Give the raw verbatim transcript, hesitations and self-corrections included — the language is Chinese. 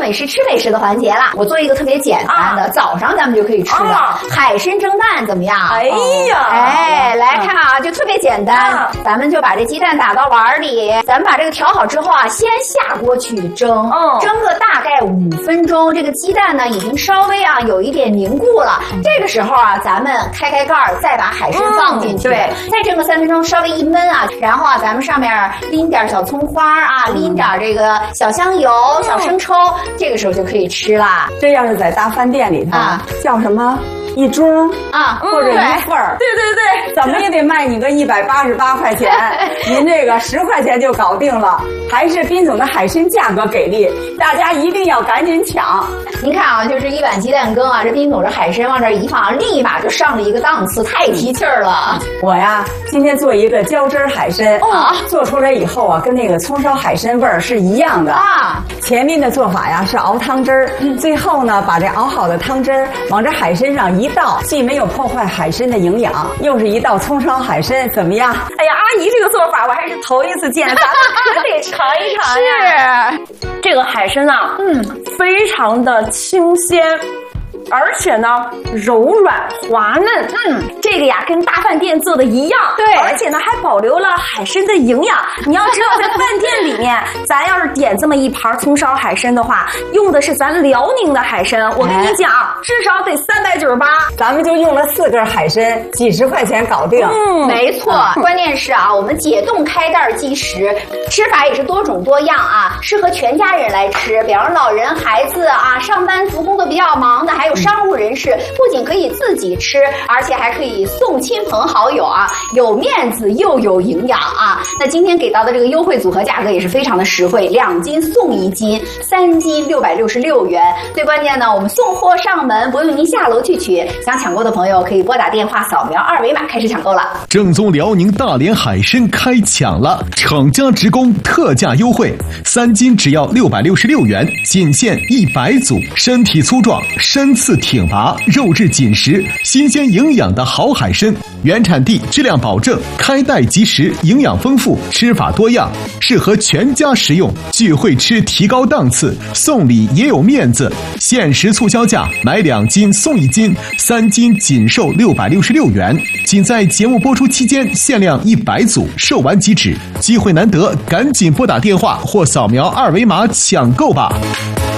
美食吃美食的环节了。我做一个特别简单的，啊、早上咱们就可以吃的、啊、海参蒸蛋，怎么样？ 哎呀， 哎，来看啊，就特别简单、啊，咱们就把这鸡蛋打到碗里，咱们把这个调好之后啊，先下锅去蒸， 嗯， 蒸个大概五分钟，这个鸡蛋呢已经稍微啊有一点凝固了，嗯、这个时候啊，咱们开开盖儿，再把海参放进去，嗯、对，再蒸个三分钟，稍微一焖啊，然后啊，咱们上面淋点小葱花啊，嗯、淋点这个小香油、嗯、小生抽，这个时候就可以吃啦。 这要是在大饭店里头，啊、叫什么？一盅啊， 或者一份儿， 对对对， 怎么也得卖你个一百八十八块钱，您这个十块钱就搞定了。还是彬总的海参价格给力，大家一定要赶紧抢。 您看啊，就是一碗鸡蛋羹啊，这彬总这海参往这一放，立马就上了一个档次，太提气儿了。 我呀，今天做一个浇汁海参， 哦， 做出来以后啊，跟那个葱烧海参味儿是一样的啊。 前面的做法呀是熬汤汁儿，嗯、最后呢把这熬好的汤汁儿往这海参上一倒，既没有破坏海参的营养，又是一道葱烧海参，怎么样？ 哎呀，阿姨这个做法我还是头一次见，咱们可得尝一尝呀。是，这个海参啊，嗯，非常的清鲜。而且呢，柔软滑嫩，嗯，这个呀跟大饭店做的一样， 对， 而且呢还保留了海参的营养。你要知道，在饭店里面，咱要是点这么一盘葱烧海参的话，用的是咱辽宁的海参，我跟你讲，哎、至少得三百九十八， 咱们就用了四根海参，几十块钱搞定。 嗯，没错。嗯、关键是啊，我们解冻开袋即食，吃法也是多种多样啊，适合全家人来吃，比方老人、孩子啊，上班族工作比较忙的，还有商务人士，不仅可以自己吃，而且还可以送亲朋好友啊，有面子又有营养啊。那今天给到的这个优惠组合价格也是非常的实惠，两斤送一斤，三斤六百六十六元。最关键呢，我们送货上门，不用您下楼去取。想抢购的朋友可以拨打电话扫描二维码开始抢购了。 正宗辽宁大连海参开抢了，厂家直供特价优惠，三斤只要六百六十六元，仅限一百组，身体粗壮，身次挺拔，肉质紧实，新鲜营养的好海参，原产地，质量保证，开袋即食，营养丰富，吃法多样，适合全家食用。聚会吃提高档次，送礼也有面子。限时促销价，买两斤送一斤，三斤仅售六百六十六元。仅在节目播出期间限量一百组，售完即止。机会难得，赶紧拨打电话或扫描二维码抢购吧。